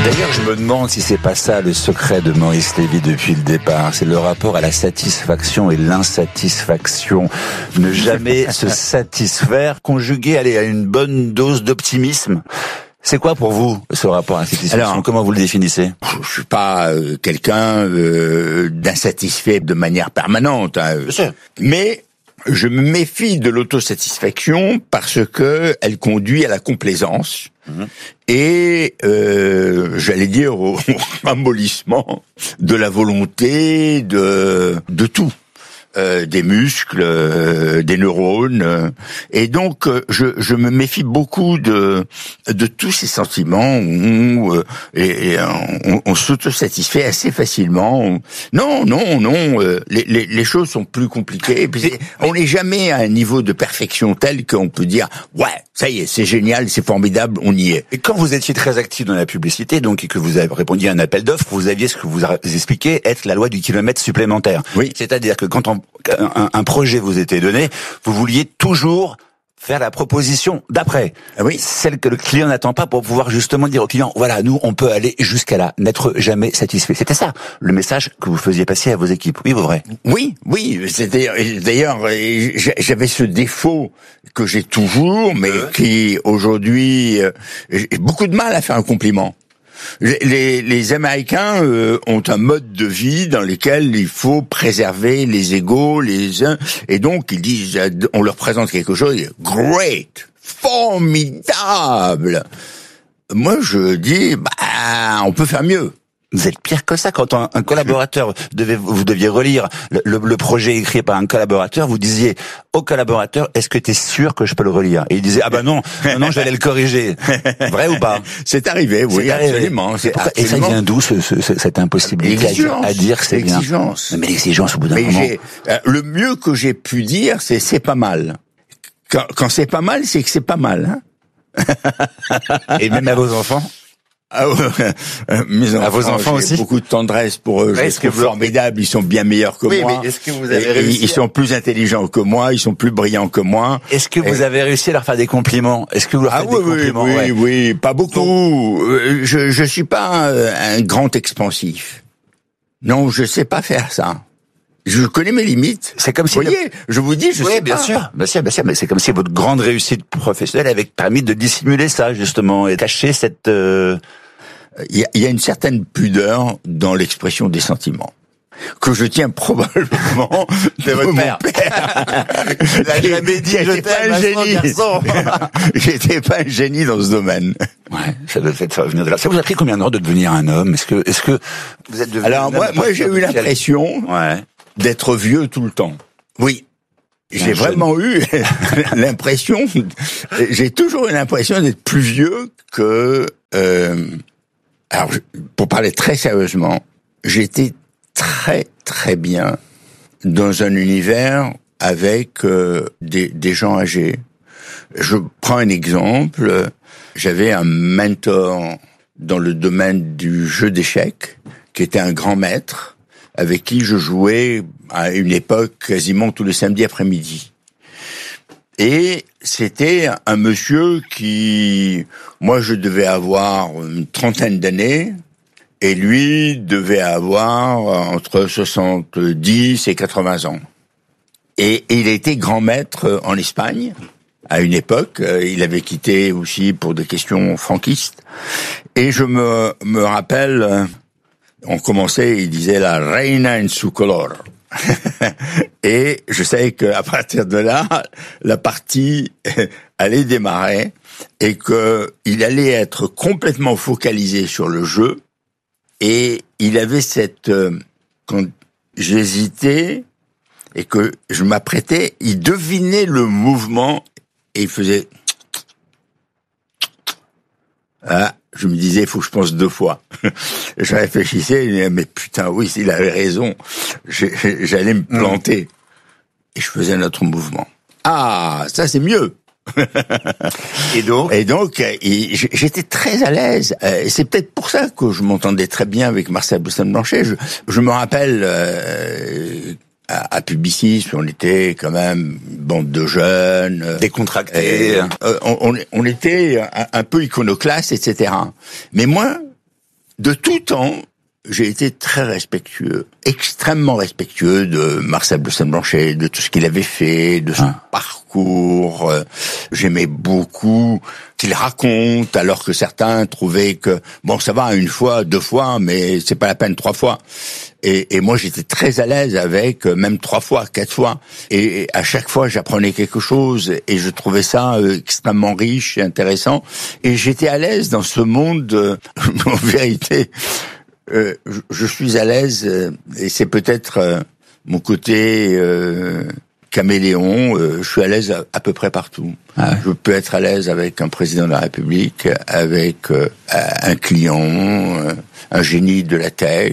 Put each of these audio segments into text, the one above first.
D'ailleurs, je me demande si c'est pas ça le secret de Maurice Lévy depuis le départ. C'est le rapport à la satisfaction et l'insatisfaction. Ne jamais se satisfaire, conjugué à une bonne dose d'optimisme. C'est quoi pour vous ce rapport à la satisfaction? Alors, comment vous le définissez? Je suis pas quelqu'un d'insatisfait de manière permanente, hein. Mais je me méfie de l'autosatisfaction parce que elle conduit à la complaisance et j'allais dire au ramollissement de la volonté de tout. Des muscles, des neurones, et donc je me méfie beaucoup de tous ces sentiments où on s'autosatisfait assez facilement. Non, les choses sont plus compliquées. Et puis on n'est jamais à un niveau de perfection tel qu'on peut dire ouais, ça y est, c'est génial, c'est formidable, on y est. Et quand vous étiez très actif dans la publicité, donc et que vous avez répondu à un appel d'offres, vous aviez ce que vous expliquez être la loi du kilomètre supplémentaire. Oui. C'est-à-dire que quand un projet vous était donné, vous vouliez toujours faire la proposition d'après. Ah oui. Celle que le client n'attend pas pour pouvoir justement dire au client, voilà, nous, on peut aller jusqu'à là, n'être jamais satisfait. C'était ça, le message que vous faisiez passer à vos équipes. Oui, vrai. Oui. D'ailleurs, j'avais ce défaut que j'ai toujours, mais qui, aujourd'hui, j'ai beaucoup de mal à faire un compliment. Les Américains ont un mode de vie dans lequel il faut préserver les égos les uns, et donc ils disent, on leur présente quelque chose, ils disent, great, formidable. Moi je dis, on peut faire mieux. Vous êtes pire que ça. Quand un collaborateur vous deviez relire le projet écrit par un collaborateur, vous disiez au collaborateur, est-ce que tu es sûr que je peux le relire? Et il disait, non, j'allais le corriger. Vrai ou pas? C'est arrivé, oui, absolument. Et ça vient d'où cette impossibilité à dire que c'est bien? L'exigence. Mais l'exigence au bout d'un moment. Le mieux que j'ai pu dire, c'est pas mal. Quand c'est pas mal, c'est que c'est pas mal. Hein. Et même à vos enfants? Mes enfants, à vos enfants aussi, beaucoup de tendresse pour eux. Est-ce que formidables, ils sont bien meilleurs que moi. Mais est-ce que vous avez réussi ils sont plus intelligents que moi, ils sont plus brillants que moi. Est-ce que vous avez réussi à leur faire des compliments? Est-ce que vous leur faites des compliments? Oui, pas beaucoup. Je suis pas un grand expansif. Non, je sais pas faire ça. Je connais mes limites. C'est comme si... Vous voyez, je vous dis, je sais bien pas. sûr, mais c'est comme si votre grande réussite professionnelle avait permis de dissimuler ça, justement, et cacher cette... Il y a une certaine pudeur dans l'expression des sentiments que je tiens probablement de votre père. Il a jamais dit je t'aime, un génie. J'étais pas un génie dans ce domaine. Ouais, ça doit être venir de là. Ça vous a pris combien de temps de devenir un homme? Est-ce que vous êtes devenu... Alors moi j'ai eu l'impression d'être vieux tout le temps. Oui. J'ai vraiment eu l'impression, j'ai toujours eu l'impression d'être plus vieux que... Alors, pour parler très sérieusement, j'étais très très bien dans un univers avec des gens âgés. Je prends un exemple. J'avais un mentor dans le domaine du jeu d'échecs, qui était un grand maître, avec qui je jouais à une époque quasiment tous les samedis après-midi. Et c'était un monsieur qui, moi je devais avoir une trentaine d'années, et lui devait avoir entre 70 et 80 ans. Et il a été grand maître en Espagne, à une époque. Il avait quitté aussi pour des questions franquistes. Et je me rappelle, on commençait, il disait la reina en su color. Et je savais qu'à partir de là, la partie allait démarrer et qu'il allait être complètement focalisé sur le jeu. Et il avait quand j'hésitais et que je m'apprêtais, il devinait le mouvement et il faisait... je me disais, il faut que je pense deux fois. Je réfléchissais, mais putain, oui, il avait raison. J'allais me planter. Et je faisais un autre mouvement. Ah, ça c'est mieux. Et donc, j'étais très à l'aise. C'est peut-être pour ça que je m'entendais très bien avec Marcel Boussaint-Blanchet. Je me rappelle, à Publicis, on était quand même une bande de jeunes, décontractés. On était un peu iconoclastes, etc. Mais moi, De tout temps, j'ai été très respectueux, extrêmement respectueux de Marcel Bleustein-Blanchet, de tout ce qu'il avait fait, de son parcours. J'aimais beaucoup qu'il raconte, alors que certains trouvaient que, bon, ça va, 1 fois, 2 fois, mais c'est pas la peine 3 fois. Et moi, j'étais très à l'aise avec même 3 fois, 4 fois. Et à chaque fois, j'apprenais quelque chose et je trouvais ça extrêmement riche et intéressant. Et j'étais à l'aise dans ce monde, en vérité. Je suis à l'aise, et c'est peut-être mon côté caméléon. Je suis à l'aise à peu près partout. Je peux être à l'aise avec un président de la République, avec un client, un génie de la tech,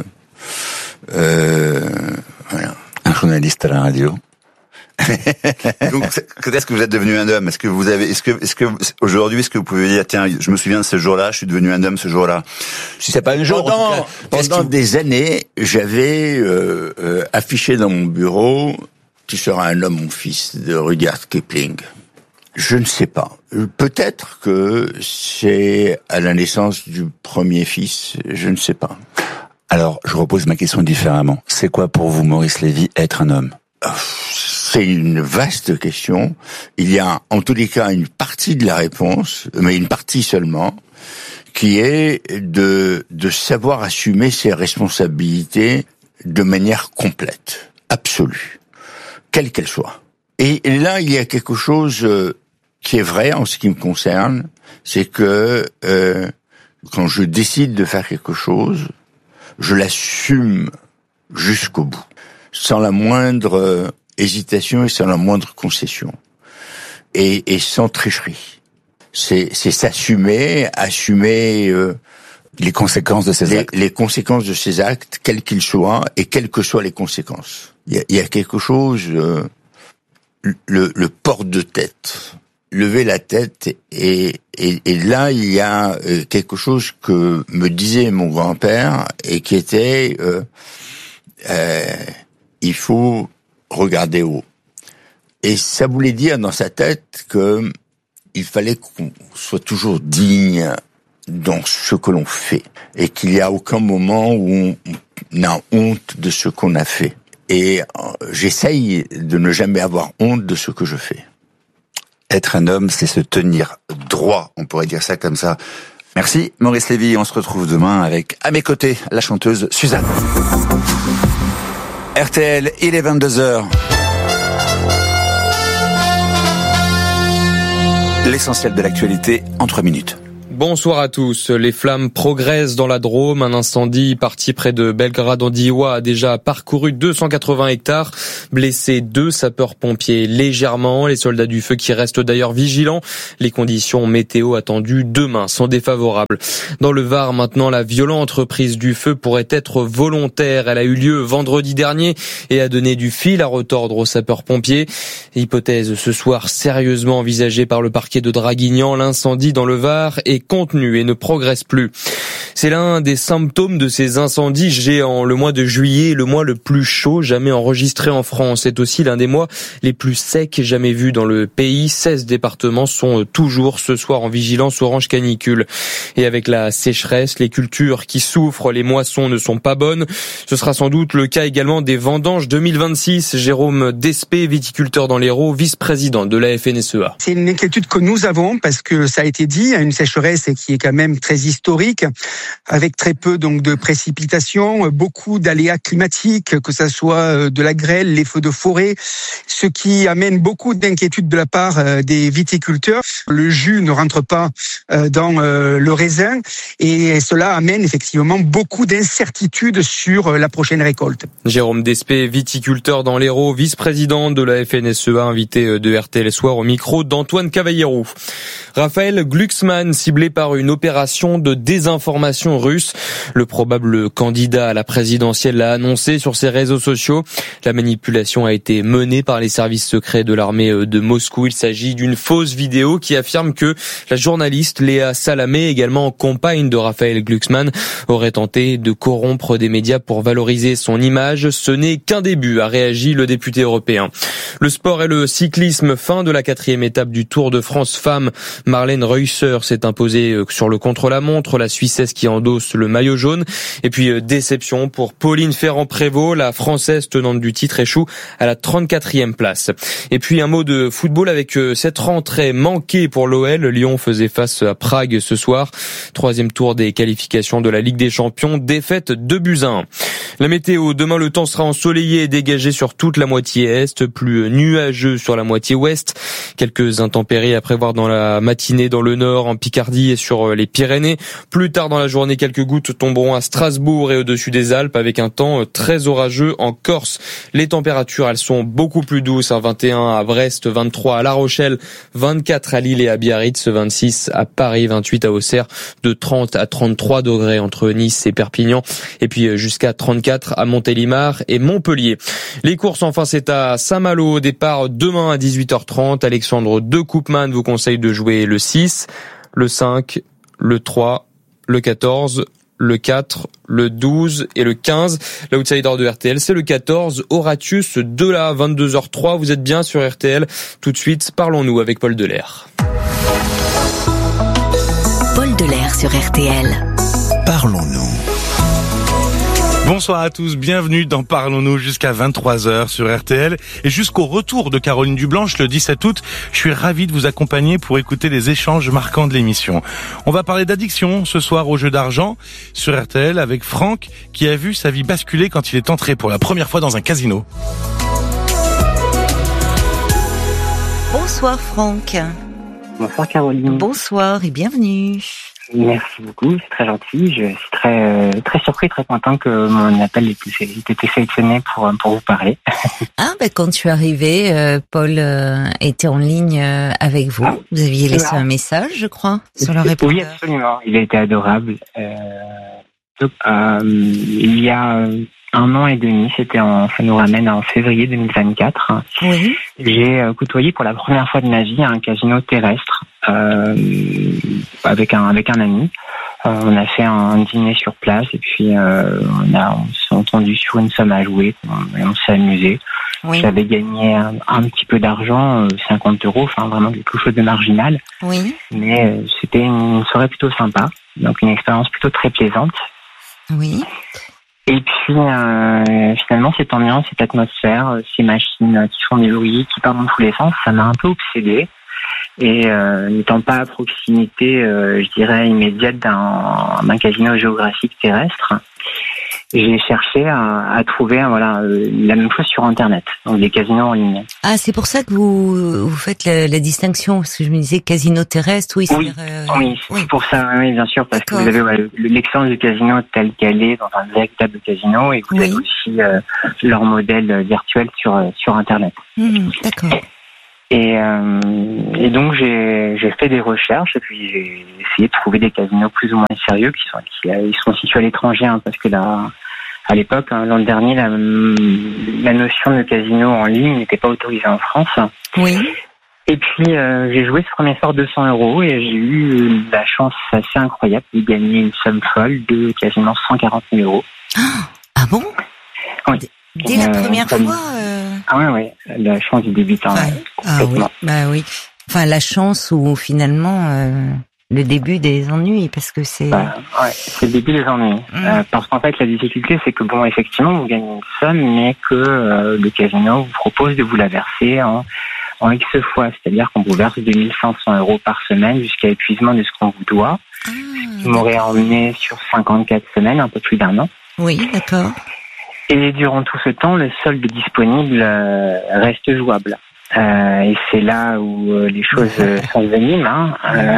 voilà. Un journaliste à la radio. Donc, quand est-ce que vous êtes devenu un homme? Est-ce que aujourd'hui, est-ce que vous pouvez dire, tiens, je me souviens de ce jour-là, je suis devenu un homme ce jour-là? Si c'est pas un jour, pendant des années, j'avais affiché dans mon bureau, tu seras un homme, mon fils, de Rudyard Kipling. Je ne sais pas. Peut-être que c'est à la naissance du premier fils, je ne sais pas. Alors, je repose ma question différemment. C'est quoi pour vous, Maurice Lévy, être un homme? C'est une vaste question. Il y a en tous les cas une partie de la réponse, mais une partie seulement, qui est de savoir assumer ses responsabilités de manière complète, absolue, quelle qu'elle soit. Et là, il y a quelque chose qui est vrai en ce qui me concerne, c'est que quand je décide de faire quelque chose, je l'assume jusqu'au bout, sans la moindre hésitation et sans la moindre concession, et sans tricherie. C'est assumer les conséquences de ces actes. Les conséquences de ces actes, quels qu'ils soient, et quelles que soient les conséquences. Il y a quelque chose, le port de tête, lever la tête, et là il y a quelque chose que me disait mon grand-père, et qui était il faut regarder haut. Et ça voulait dire dans sa tête que il fallait qu'on soit toujours digne dans ce que l'on fait, et qu'il n'y a aucun moment où on a honte de ce qu'on a fait. Et j'essaye de ne jamais avoir honte de ce que je fais. Être un homme, c'est se tenir droit, on pourrait dire ça comme ça. Merci Maurice Lévy, on se retrouve demain avec, à mes côtés, la chanteuse Suzanne. RTL, il est 22h. L'essentiel de l'actualité en 3 minutes. Bonsoir à tous. Les flammes progressent dans la Drôme. Un incendie parti près de Belgrade-en-Diois a déjà parcouru 280 hectares, blessé 2 sapeurs-pompiers légèrement. Les soldats du feu qui restent d'ailleurs vigilants. Les conditions météo attendues demain sont défavorables. Dans le Var, maintenant, la violente reprise du feu pourrait être volontaire. Elle a eu lieu vendredi dernier et a donné du fil à retordre aux sapeurs-pompiers. Hypothèse ce soir sérieusement envisagée par le parquet de Draguignan. L'incendie dans le Var est contenu et ne progresse plus. C'est l'un des symptômes de ces incendies géants. Le mois de juillet est le mois le plus chaud jamais enregistré en France. C'est aussi l'un des mois les plus secs jamais vus dans le pays. 16 départements sont toujours ce soir en vigilance orange canicule. Et avec la sécheresse, les cultures qui souffrent, les moissons ne sont pas bonnes. Ce sera sans doute le cas également des vendanges 2026. Jérôme Despé, viticulteur dans l'Hérault, vice-président de la FNSEA. C'est une inquiétude que nous avons parce que ça a été dit, il y a une sécheresse qui est quand même très historique, avec très peu donc de précipitations, beaucoup d'aléas climatiques, que ça soit de la grêle, les feux de forêt, ce qui amène beaucoup d'inquiétudes de la part des viticulteurs. Le jus ne rentre pas dans le raisin et cela amène effectivement beaucoup d'incertitudes sur la prochaine récolte. Jérôme Despé, viticulteur dans l'Hérault, vice-président de la FNSEA, invité de RTL Soir au micro d'Antoine Cavallero. Raphaël Glucksmann, ciblé par une opération de désinformation russe. Le probable candidat à la présidentielle l'a annoncé sur ses réseaux sociaux. La manipulation a été menée par les services secrets de l'armée de Moscou. Il s'agit d'une fausse vidéo qui affirme que la journaliste Léa Salamé, également compagne de Raphaël Glucksmann, aurait tenté de corrompre des médias pour valoriser son image. Ce n'est qu'un début, a réagi le député européen. Le sport et le cyclisme, fin de la 4e étape du Tour de France femmes. Marlène Reusser s'est imposée sur le contre-la-montre. La Suissesse qui qui endosse le maillot jaune. Et puis déception pour Pauline Ferrand-Prévot, la Française tenante du titre échoue à la 34e place. Et puis un mot de football avec cette rentrée manquée pour l'OL. Lyon faisait face à Prague ce soir. 3e tour des qualifications de la Ligue des Champions. Défaite 2-1. La météo, demain le temps sera ensoleillé et dégagé sur toute la moitié est, plus nuageux sur la moitié ouest. Quelques intempéries à prévoir dans la matinée dans le nord, en Picardie et sur les Pyrénées. Plus tard dans la journée, quelques gouttes tomberont à Strasbourg et au-dessus des Alpes avec un temps très orageux en Corse. Les températures, elles sont beaucoup plus douces, 21 à Brest, 23 à La Rochelle, 24 à Lille et à Biarritz, 26 à Paris, 28 à Auxerre, de 30 à 33 degrés entre Nice et Perpignan, et puis jusqu'à 34 à Montélimar et Montpellier. Les courses, enfin, c'est à Saint-Malo, départ demain à 18h30. Alexandre de Koopman vous conseille de jouer le 6, le 5, le 3, le 14, le 4, le 12 et le 15. L'outsider de RTL, c'est le 14, Horatius de la 22h03. Vous êtes bien sur RTL. Tout de suite, parlons-nous avec Paul Delair. Paul Delair sur RTL. Parlons-nous. Bonsoir à tous, bienvenue dans Parlons-nous jusqu'à 23h sur RTL et jusqu'au retour de Caroline Dublanche le 17 août. Je suis ravi de vous accompagner pour écouter les échanges marquants de l'émission. On va parler d'addiction ce soir au jeu d'argent sur RTL avec Franck qui a vu sa vie basculer quand il est entré pour la première fois dans un casino. Bonsoir Franck. Bonsoir Caroline. Bonsoir et bienvenue. Merci beaucoup, c'est très gentil. Je suis très surpris, très content que mon appel ait été sélectionné pour vous parler. Ah, quand tu es arrivé, Paul était en ligne avec vous. Vous aviez laissé un message, je crois, sur le répondeur. Oui, absolument. Il a été adorable. Il y a 1 an et demi, ça nous ramène en février 2024. Oui. J'ai côtoyé pour la première fois de ma vie un casino terrestre avec un ami. On a fait un dîner sur place et puis on s'est entendu sur une somme à jouer et on s'est amusé. Oui. J'avais gagné un petit peu d'argent, 50 €, enfin vraiment quelque chose de marginal. Oui. Mais c'était une soirée plutôt sympa, donc une expérience plutôt très plaisante. Oui. Et puis finalement cette ambiance, cette atmosphère, ces machines qui font des bruits, qui partent dans tous les sens, ça m'a un peu obsédé. Et n'étant pas à proximité, je dirais immédiate d'un casino géographique terrestre, j'ai cherché à trouver la même chose sur Internet, donc des casinos en ligne. Ah, c'est pour ça que vous faites la distinction, parce que je me disais casino terrestre, oui. Oui, c'est pour ça, oui, bien sûr, parce D'accord. Que vous avez l'expérience du casino telle qu'elle est dans un véritable casino, et vous avez aussi leur modèle virtuel sur Internet. D'accord. Et donc j'ai fait des recherches et puis j'ai essayé de trouver des casinos plus ou moins sérieux ils sont situés à l'étranger, parce que à l'époque, l'an dernier, la notion de casino en ligne n'était pas autorisée en France. Oui. Et puis j'ai joué ce premier soir 200 € et j'ai eu la chance assez incroyable de gagner une somme folle de quasiment 140 000 €. Ah bon? Oui. Dès la première fois Ah oui, la chance du débutant. Ah oui, oui. Enfin, la chance ou finalement le début des ennuis, parce que c'est... c'est le début des ennuis. Parce qu'en fait, la difficulté, c'est que effectivement, vous gagnez une somme, mais que le casino vous propose de vous la verser en X fois. C'est-à-dire qu'on vous verse 2500 € par semaine jusqu'à épuisement de ce qu'on vous doit. Ce qui m'aurait emmené sur 54 semaines, un peu plus d'1 an. Oui, d'accord. Et durant tout ce temps, le solde disponible reste jouable. Et c'est là où les choses s'enveniment.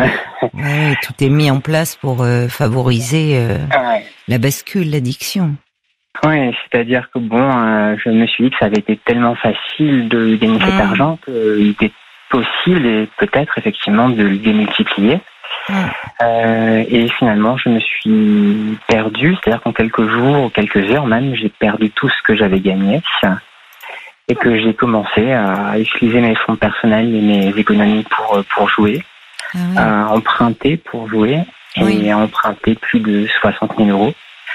Tout est mis en place pour favoriser la bascule, l'addiction. Oui, c'est-à-dire que je me suis dit que ça avait été tellement facile de gagner cet argent qu'il était possible et peut-être effectivement de le démultiplier. Et finalement, je me suis perdu, c'est-à-dire qu'en quelques jours ou quelques heures même, j'ai perdu tout ce que j'avais gagné et que j'ai commencé à utiliser mes fonds personnels et mes économies pour jouer, à emprunter pour jouer et à emprunter plus de 60 000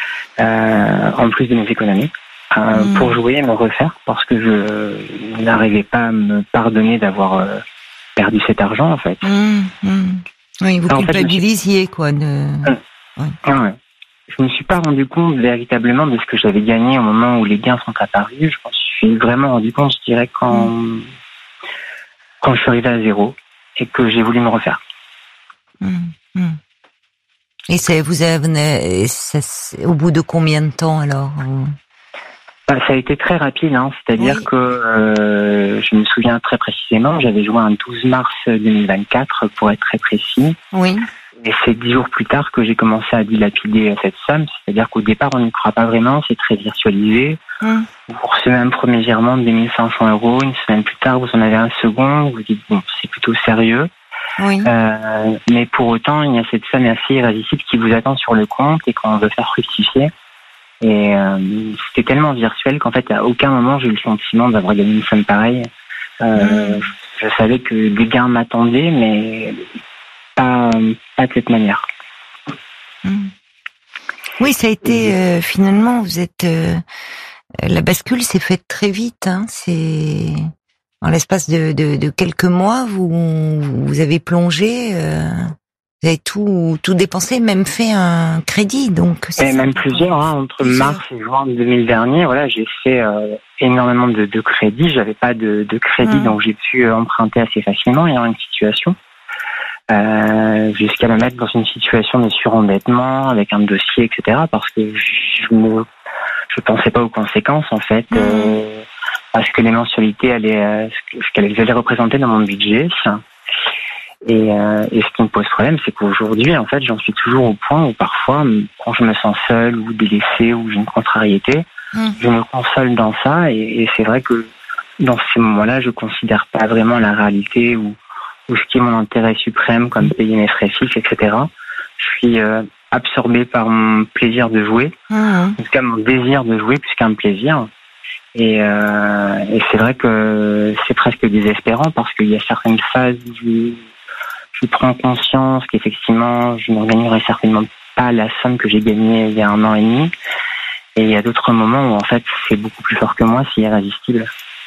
€ en plus de mes économies pour jouer et me refaire parce que je n'arrivais pas à me pardonner d'avoir perdu cet argent en fait. Oui, vous culpabilisiez, quoi. Ouais. Ouais. Je me suis pas rendu compte véritablement de ce que j'avais gagné au moment où les gains sont apparus. Je m'en suis vraiment rendu compte, je dirais, quand je suis arrivé à zéro et que j'ai voulu me refaire. Et au bout de combien de temps alors? Ça a été très rapide, hein. C'est-à-dire que je me souviens très précisément, j'avais joué un 12 mars 2024 pour être très précis. Oui. Et c'est 10 jours plus tard que j'ai commencé à dilapider cette somme. C'est-à-dire qu'au départ, on n'y croit pas vraiment, c'est très virtualisé. Vous recevez un premier virement de 2500 €, une semaine plus tard, vous en avez un second, vous dites, bon, c'est plutôt sérieux. Oui. Mais pour autant, il y a cette somme assez irrésistible qui vous attend sur le compte et qu'on veut faire fructifier. Et c'était tellement virtuel qu'en fait, à aucun moment, j'ai eu le sentiment d'avoir gagné une somme pareille. Je savais que des gains m'attendaient, mais pas de cette manière. Oui, ça a été finalement, vous êtes la bascule s'est faite très vite. Hein, c'est en l'espace de quelques mois, vous avez plongé, vous avez tout dépensé, même fait un crédit. Donc et même plusieurs, hein, entre mars et juin 2000 dernier. Voilà, j'ai fait énormément de crédits. J'avais pas de crédit, donc j'ai pu emprunter assez facilement ayant une situation. Jusqu'à me mettre dans une situation de surendettement avec un dossier, etc. Parce que je pensais pas aux conséquences en fait, parce que les mensualités ce qu'elles allaient représenter dans mon budget. Et ce qui me pose problème, c'est qu'aujourd'hui, en fait, j'en suis toujours au point où parfois, quand je me sens seul ou délaissé ou j'ai une contrariété, je me console dans ça. Et c'est vrai que dans ces moments-là, je considère pas vraiment la réalité ou ce qui est mon intérêt suprême, comme payer mes frais fixes, etc. Je suis absorbé par mon plaisir de jouer, en tout cas mon désir de jouer plus qu'un plaisir. Et c'est vrai que c'est presque désespérant parce qu'il y a certaines phases où je prends conscience qu'effectivement je ne gagnerai certainement pas la somme que j'ai gagnée il y a 1 an et demi. Et il y a d'autres moments où en fait c'est beaucoup plus fort que moi, c'est irrésistible.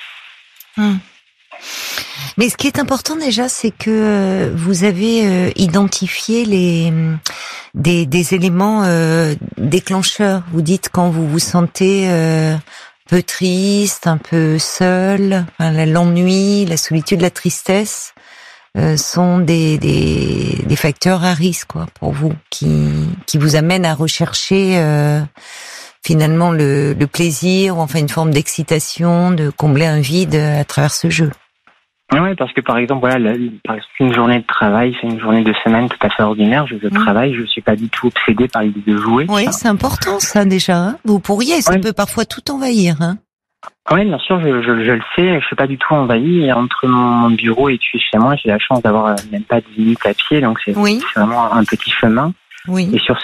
Mais ce qui est important déjà, c'est que vous avez identifié des éléments déclencheurs. Vous dites quand vous vous sentez un peu triste, un peu seul, l'ennui, la solitude, la tristesse sont des facteurs à risque, quoi, pour vous, qui vous amènent à rechercher finalement le plaisir ou enfin une forme d'excitation, de combler un vide à travers ce jeu. Oui, parce que par exemple, voilà, une journée de travail, c'est une journée de semaine tout à fait ordinaire. Je travaille, je suis pas du tout obsédé par l'idée de jouer. Oui, c'est important ça déjà. Hein, vous pourriez, ça peut parfois tout envahir. Hein. Oui, bien sûr, je le sais. Je suis pas du tout envahi. Et entre mon bureau et puis chez moi, j'ai la chance d'avoir même pas 10 minutes à pied, donc c'est vraiment un petit chemin. Oui. Et sur